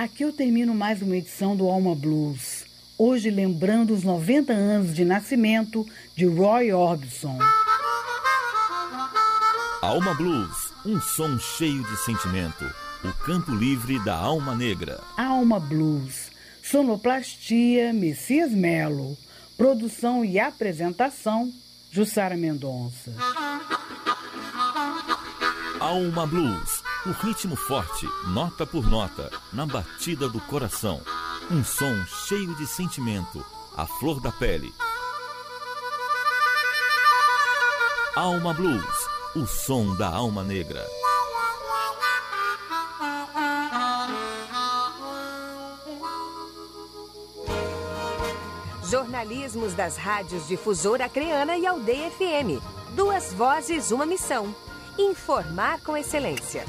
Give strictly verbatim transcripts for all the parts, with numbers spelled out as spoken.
Aqui eu termino mais uma edição do Alma Blues. Hoje lembrando os noventa anos de nascimento de Roy Orbison. Alma Blues, um som cheio de sentimento. O campo livre da alma negra. Alma Blues. Sonoplastia, Messias Melo. Produção e apresentação, Jussara Mendonça. Alma Blues. O ritmo forte, nota por nota, na batida do coração. Um som cheio de sentimento, a flor da pele. Alma Blues, o som da alma negra. Jornalismos das rádios Difusora Acreana e Aldeia F M. Duas vozes, uma missão. Informar com excelência.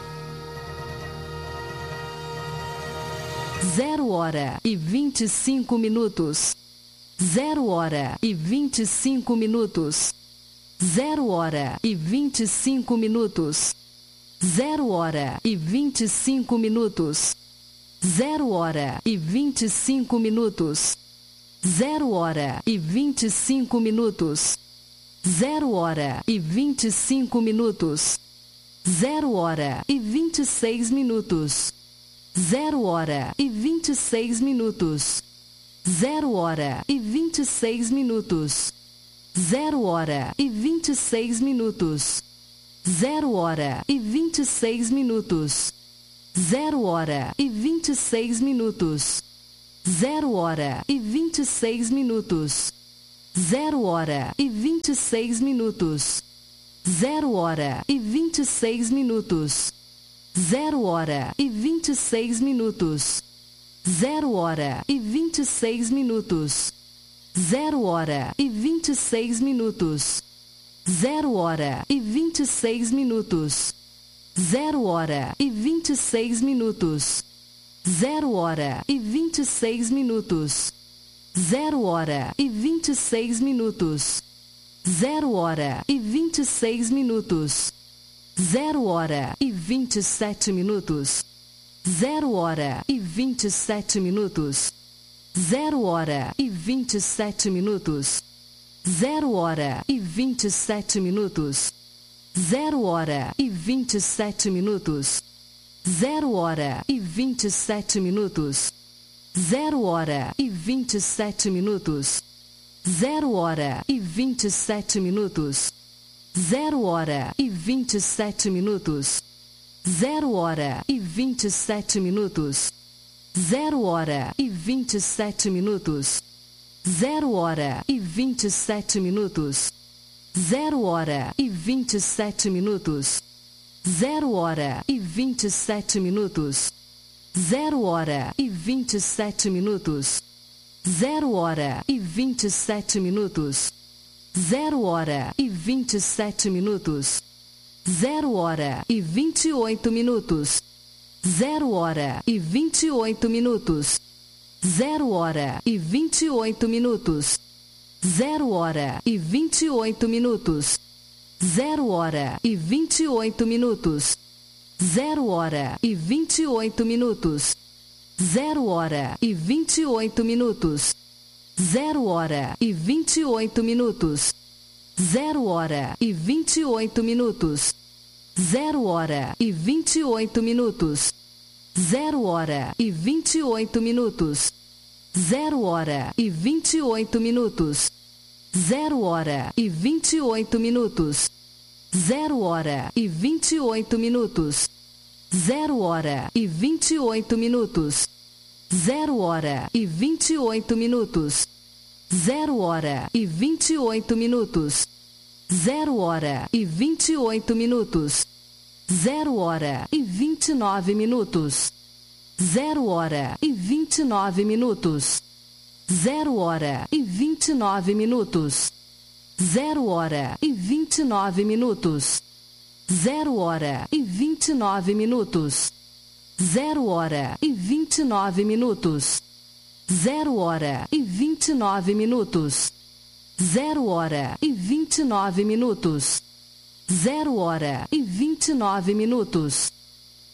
Zero hora e vinte e cinco minutos. Zero hora e vinte e cinco minutos. Zero hora e vinte e cinco minutos. Zero hora e vinte e cinco minutos. Zero hora e vinte e cinco minutos. Zero hora e vinte e cinco minutos. Zero hora e vinte e cinco minutos. Zero hora e vinte e seis minutos. Zero hora e vinte e seis minutos. Zero hora e vinte e seis minutos. Zero hora e vinte e seis minutos. Zero hora e vinte e seis minutos. Zero hora e vinte e seis minutos. Zero hora e vinte e seis minutos. Zero hora e vinte e seis minutos. Zero hora e vinte e seis minutos. Zero hora e vinte e seis minutos. Zero hora e vinte e seis minutos. Zero hora e vinte e seis minutos. Zero hora e vinte e seis minutos. Zero hora e vinte e seis minutos. Zero hora e vinte e seis minutos. Zero hora e vinte e seis minutos. Zero hora e vinte e seis minutos. Zero hora e vinte e sete minutos. Zero hora e vinte e sete minutos. Zero hora e vinte e sete minutos. Zero hora e vinte e sete minutos. Zero hora e vinte e sete minutos. Zero hora e vinte e sete minutos. Zero hora e vinte e sete minutos. Zero hora e vinte e sete minutos. Zero hora e vinte e sete minutos. Zero hora e vinte e sete minutos. Zero hora e vinte e sete minutos. Zero hora e vinte e sete minutos. Zero hora e vinte e sete minutos. Zero hora e vinte e sete minutos. Zero hora e vinte e sete minutos. Zero hora e vinte e sete minutos. Zero hora e vinte e sete minutos. Zero hora e vinte e oito minutos. Zero hora e vinte e oito minutos. Zero hora e vinte e oito minutos. Zero hora e vinte e oito minutos. Zero hora e vinte e oito minutos. Zero hora e vinte e oito minutos. Zero hora e vinte e oito minutos. Zero hora e vinte e oito minutos. Zero hora e vinte e oito minutos. Zero hora e vinte e oito minutos. Zero hora e vinte e oito minutos. Zero hora e vinte e oito minutos. Zero hora e vinte e oito minutos. Zero hora e vinte e oito minutos. Zero hora e vinte e oito minutos. Zero hora e vinte e oito minutos. Zero hora e vinte e oito minutos. Zero hora e vinte e oito minutos. Zero hora e vinte e nove minutos. Zero hora e vinte e nove minutos. Zero hora e vinte e nove minutos. Zero hora e vinte e nove minutos. Zero hora e vinte e nove minutos. Zero hora e vinte e nove minutos. Zero hora e vinte e nove minutos. Zero hora e vinte e nove minutos. Zero hora e vinte e nove minutos.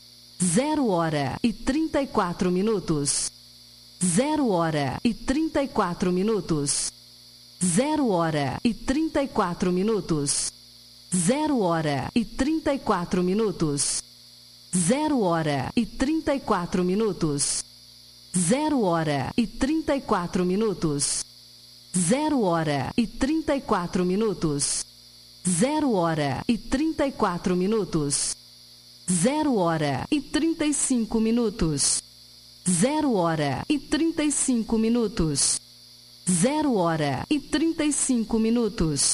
zero hora e trinta e quatro minutos. Zero hora e trinta e quatro minutos. Zero hora e trinta e quatro minutos. Zero hora e trinta e quatro minutos. Zero hora e trinta e quatro minutos. Zero hora e trinta e quatro minutos. Zero hora e trinta e quatro minutos. Zero hora e trinta e quatro minutos. Zero hora e trinta e cinco minutos. Zero hora e trinta e cinco minutos. Zero hora e trinta e cinco minutos.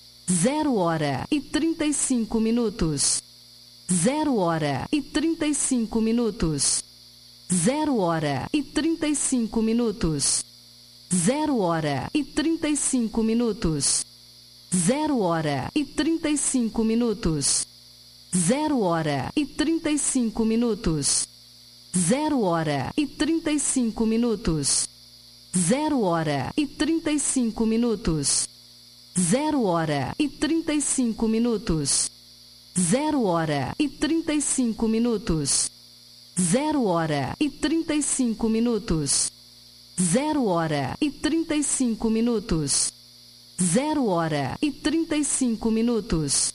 Zero hora e trinta e cinco minutos. Zero hora e trinta e cinco minutos. Zero hora e trinta e cinco minutos. Zero hora e trinta e cinco minutos. Zero hora e trinta e cinco minutos. Zero hora e trinta e cinco minutos. Zero hora e trinta e cinco minutos. Zero hora e trinta e cinco minutos. Zero hora e trinta e cinco minutos. Zero hora e trinta e cinco minutos. Zero hora e trinta e cinco minutos. Zero hora e trinta e cinco minutos. Zero hora e trinta e cinco minutos.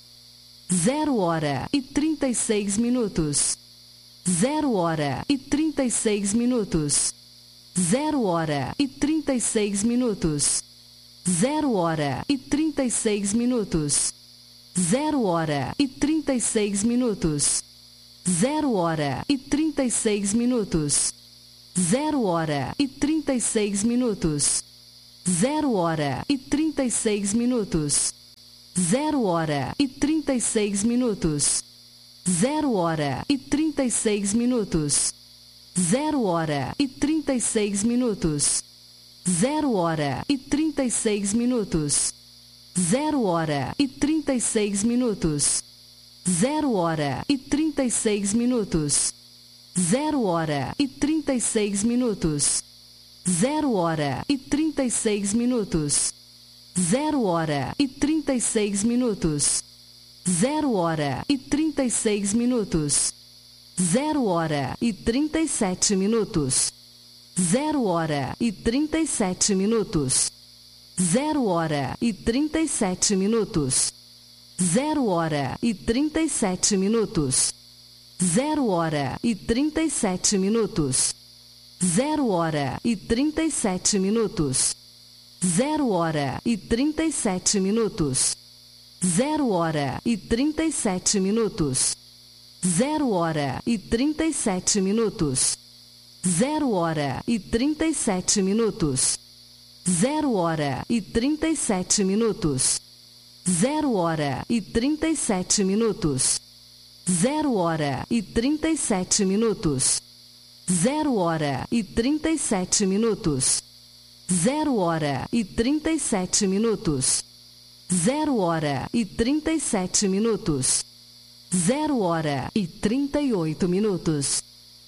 Zero hora e trinta e seis minutos. Zero hora e trinta e seis minutos. Zero hora e trinta e seis minutos. Zero hora e trinta e seis minutos. Zero hora e trinta e seis minutos. Zero hora e trinta e seis minutos. Zero hora e trinta e seis minutos. Zero hora e trinta e seis minutos. Zero hora e trinta e seis minutos. Zero hora e trinta e seis minutos. Zero hora e trinta e seis minutos. Zero hora e trinta e seis minutos. Zero hora e trinta e seis minutos. Zero hora e trinta e seis minutos. Zero hora e trinta e seis minutos. Zero hora e trinta e seis minutos. Zero hora e trinta e seis minutos. Zero hora e trinta e seis minutos. Zero hora e trinta e sete minutos. Zero hora e trinta e sete minutos. Zero hora e trinta e sete minutos. Zero hora e trinta e sete minutos. Zero hora e trinta e sete minutos. Zero hora e trinta e sete minutos. Zero hora e trinta e sete minutos. Zero hora e trinta e sete minutos. Zero hora e trinta e sete minutos. Zero hora e trinta e sete minutos. Zero hora e trinta e sete minutos. Zero hora e trinta e sete minutos. Zero hora e trinta e sete minutos. Zero hora e trinta e sete minutos. Zero hora e trinta e sete minutos. Zero hora e trinta e sete minutos. Zero hora e trinta e oito minutos.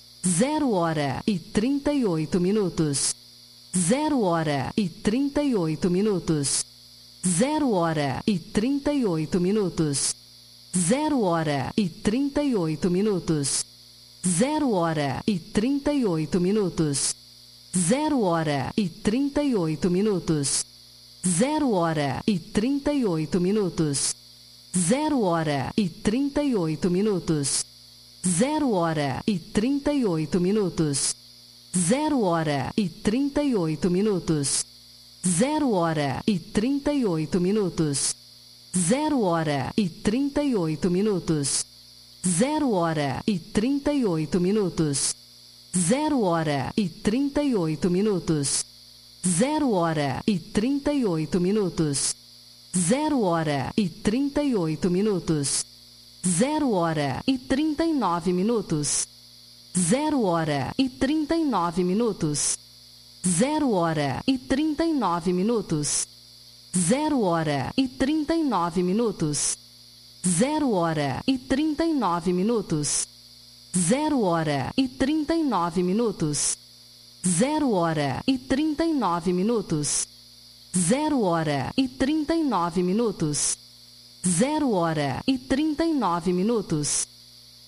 Zero hora e trinta e oito minutos. Zero hora e trinta e oito minutos. Zero hora e trinta e oito minutos. Zero hora e trinta e oito minutos. Zero hora e trinta e oito minutos. Zero hora e trinta e oito minutos. Zero hora e trinta e oito minutos. Zero hora e trinta e oito minutos. Zero hora e trinta e oito minutos. Zero hora e trinta e oito minutos. Zero hora e trinta e oito minutos. Zero hora e trinta e oito minutos. Zero hora e trinta e oito minutos. Zero hora e trinta e oito minutos. Zero hora e trinta e oito minutos. Zero hora e trinta e oito minutos. Zero hora e trinta e nove minutos. Zero hora e trinta e nove minutos. Zero hora e trinta e nove minutos. Zero hora e trinta e nove minutos. Zero hora e trinta e nove minutos. Zero hora e trinta e nove minutos. Zero hora e trinta e nove minutos. Zero hora e trinta e nove minutos. Zero hora e trinta e nove minutos.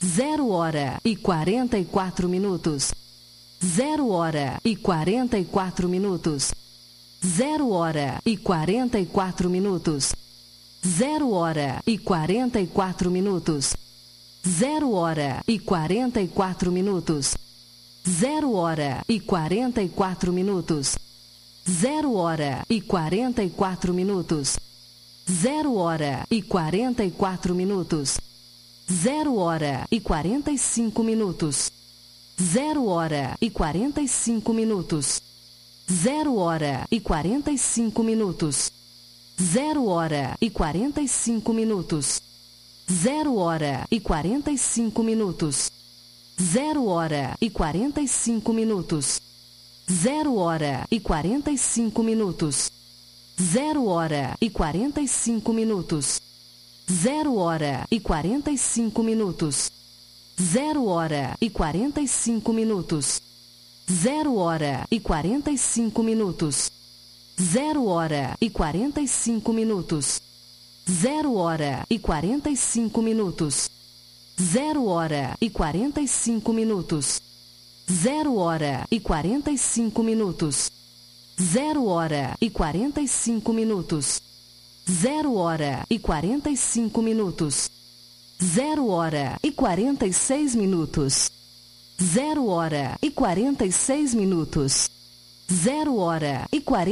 zero hora e quarenta e quatro minutos. Zero hora e quarenta e quatro minutos. Zero hora e quarenta e quatro minutos. Zero hora e quarenta e quatro minutos. Zero hora e quarenta e quatro minutos. Zero hora e quarenta e quatro minutos. Zero hora e quarenta e quatro minutos. Zero hora e quarenta e quatro minutos. Zero hora e quarenta e cinco minutos. Zero hora e quarenta e cinco minutos. Zero hora e quarenta e cinco minutos. Zero hora e quarenta e cinco minutos. Zero hora e quarenta e cinco minutos. Zero hora e quarenta e cinco minutos. Zero hora e quarenta e cinco minutos. Zero hora e quarenta e cinco minutos. Zero hora e quarenta e cinco minutos. Zero hora e quarenta e cinco minutos. Zero hora e quarenta e cinco minutos. Zero hora e quarenta e cinco minutos. Zero hora e quarenta e cinco minutos. Zero hora e quarenta e cinco minutos. Zero hora e quarenta e cinco minutos. Zero hora e quarenta e cinco minutos. Zero hora e quarenta e cinco minutos. Zero hora e quarenta e seis minutos. Zero hora e quarenta e seis minutos. Zero hora e quarenta